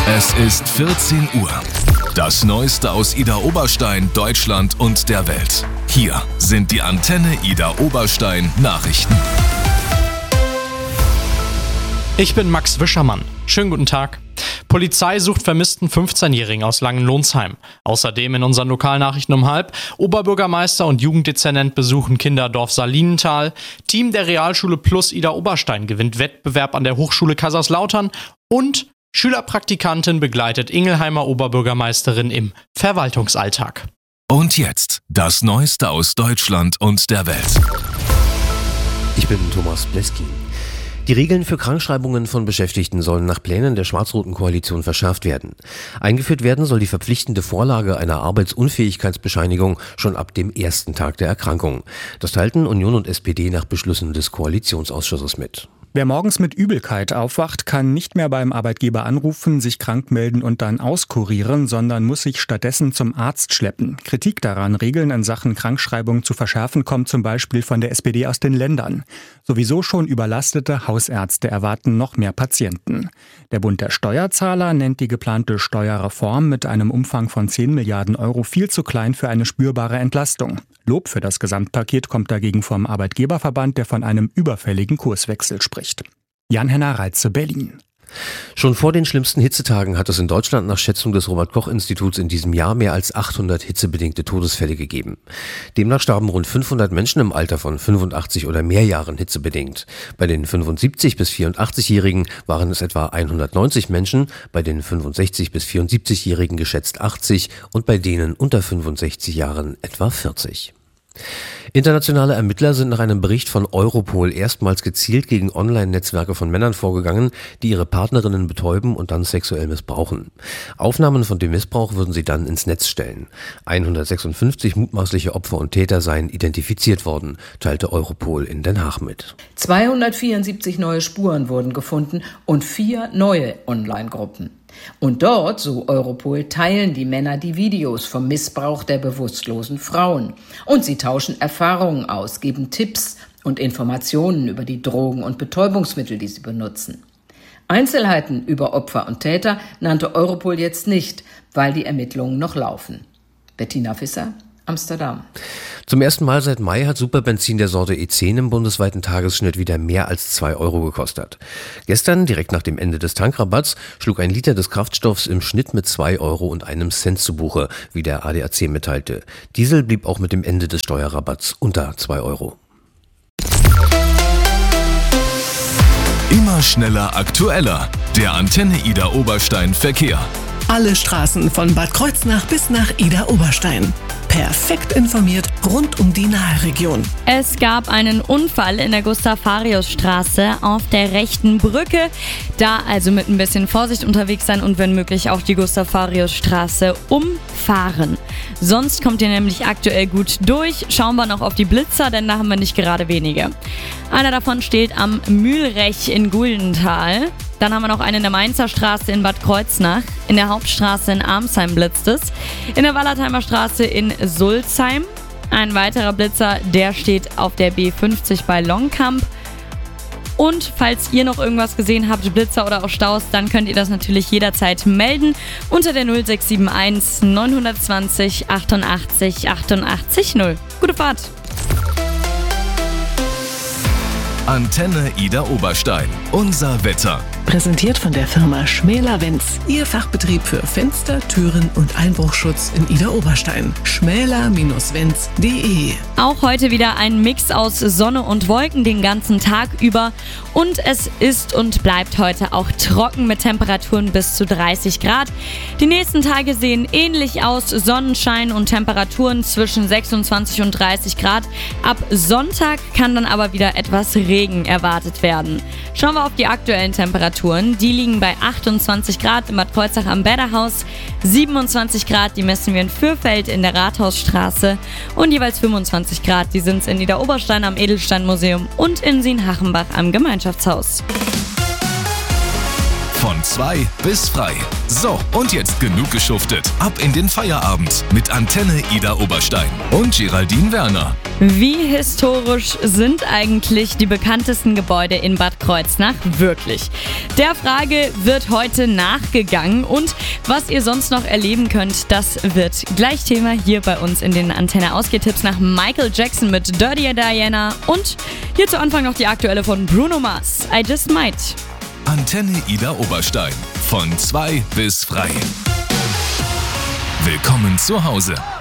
Es ist 14 Uhr. Das Neueste aus Ida Oberstein, Deutschland und der Welt. Hier sind die Antenne Ida Oberstein Nachrichten. Ich bin Max Wischermann. Schönen guten Tag. Polizei sucht vermissten 15-Jährigen aus Langenlonsheim. Außerdem in unseren Lokalnachrichten um 12:30. Oberbürgermeister und Jugenddezernent besuchen Kinderdorf Salinental. Team der Realschule Plus Ida Oberstein gewinnt Wettbewerb an der Hochschule Kaiserslautern. Und Schülerpraktikantin begleitet Ingelheimer Oberbürgermeisterin im Verwaltungsalltag. Und jetzt das Neueste aus Deutschland und der Welt. Ich bin Thomas Bleski. Die Regeln für Krankschreibungen von Beschäftigten sollen nach Plänen der schwarz-roten Koalition verschärft werden. Eingeführt werden soll die verpflichtende Vorlage einer Arbeitsunfähigkeitsbescheinigung schon ab dem ersten Tag der Erkrankung. Das teilten Union und SPD nach Beschlüssen des Koalitionsausschusses mit. Wer morgens mit Übelkeit aufwacht, kann nicht mehr beim Arbeitgeber anrufen, sich krank melden und dann auskurieren, sondern muss sich stattdessen zum Arzt schleppen. Kritik daran, Regeln in Sachen Krankschreibung zu verschärfen, kommt zum Beispiel von der SPD aus den Ländern. Sowieso schon überlastete Hausärzte erwarten noch mehr Patienten. Der Bund der Steuerzahler nennt die geplante Steuerreform mit einem Umfang von 10 Milliarden Euro viel zu klein für eine spürbare Entlastung. Lob für das Gesamtpaket kommt dagegen vom Arbeitgeberverband, der von einem überfälligen Kurswechsel spricht. Jan-Henner Reitze, Berlin. Schon vor den schlimmsten Hitzetagen hat es in Deutschland nach Schätzung des Robert-Koch-Instituts in diesem Jahr mehr als 800 hitzebedingte Todesfälle gegeben. Demnach starben rund 500 Menschen im Alter von 85 oder mehr Jahren hitzebedingt. Bei den 75- bis 84-Jährigen waren es etwa 190 Menschen, bei den 65- bis 74-Jährigen geschätzt 80 und bei denen unter 65 Jahren etwa 40. Internationale Ermittler sind nach einem Bericht von Europol erstmals gezielt gegen Online-Netzwerke von Männern vorgegangen, die ihre Partnerinnen betäuben und dann sexuell missbrauchen. Aufnahmen von dem Missbrauch würden sie dann ins Netz stellen. 156 mutmaßliche Opfer und Täter seien identifiziert worden, teilte Europol in Den Haag mit. 274 neue Spuren wurden gefunden und 4 neue Online-Gruppen. Und dort, so Europol, teilen die Männer die Videos vom Missbrauch der bewusstlosen Frauen. Und sie tauschen Erfahrungen aus, geben Tipps und Informationen über die Drogen und Betäubungsmittel, die sie benutzen. Einzelheiten über Opfer und Täter nannte Europol jetzt nicht, weil die Ermittlungen noch laufen. Bettina Visser, Amsterdam. Zum ersten Mal seit Mai hat Superbenzin der Sorte E10 im bundesweiten Tagesschnitt wieder mehr als 2 Euro gekostet. Gestern, direkt nach dem Ende des Tankrabatts, schlug ein Liter des Kraftstoffs im Schnitt mit 2 Euro und einem Cent zu Buche, wie der ADAC mitteilte. Diesel blieb auch mit dem Ende des Steuerrabatts unter 2 Euro. Immer schneller, aktueller. Der Antenne Ida Oberstein Verkehr. Alle Straßen von Bad Kreuznach bis nach Ida Oberstein. Perfekt informiert rund um die Nahregion. Es gab einen Unfall in der Gustav-Farius-Straße auf der rechten Brücke. Da also mit ein bisschen Vorsicht unterwegs sein und wenn möglich auch die Gustav-Farius-Straße umfahren. Sonst kommt ihr nämlich aktuell gut durch. Schauen wir noch auf die Blitzer, denn da haben wir nicht gerade wenige. Einer davon steht am Mühlrech in Guldental. Dann haben wir noch einen in der Mainzer Straße in Bad Kreuznach. In der Hauptstraße in Armsheim blitzt es. In der Wallertheimer Straße in Sulzheim. Ein weiterer Blitzer, der steht auf der B50 bei Longkamp. Und falls ihr noch irgendwas gesehen habt, Blitzer oder auch Staus, dann könnt ihr das natürlich jederzeit melden unter der 0671 920 88 88 0. Gute Fahrt! Antenne Ida Oberstein. Unser Wetter. Präsentiert von der Firma Schmäler-Wenz. Ihr Fachbetrieb für Fenster, Türen und Einbruchschutz in Ida Oberstein. schmäler-wenz.de. Auch heute wieder ein Mix aus Sonne und Wolken den ganzen Tag über. Und es ist und bleibt heute auch trocken mit Temperaturen bis zu 30 Grad. Die nächsten Tage sehen ähnlich aus. Sonnenschein und Temperaturen zwischen 26 und 30 Grad. Ab Sonntag kann dann aber wieder etwas Regen erwartet werden. Schauen wir auf die aktuellen Temperaturen. Die liegen bei 28 Grad in Bad Kreuznach am Bäderhaus, 27 Grad, die messen wir in Fürfeld in der Rathausstraße und jeweils 25 Grad, die sind es in Ida Oberstein am Edelsteinmuseum und in Sienhachenbach am Gemeinschaftshaus. Von 2 bis frei. So, und jetzt genug geschuftet. Ab in den Feierabend mit Antenne Ida Oberstein und Geraldine Werner. Wie historisch sind eigentlich die bekanntesten Gebäude in Bad Kreuznach wirklich? Der Frage wird heute nachgegangen und was ihr sonst noch erleben könnt, das wird gleich Thema hier bei uns in den Antenne Ausgehtipps nach Michael Jackson mit Dirty Diana und hier zu Anfang noch die aktuelle von Bruno Mars, I Just Might. Antenne Ida Oberstein. Von 2 bis frei. Willkommen zu Hause.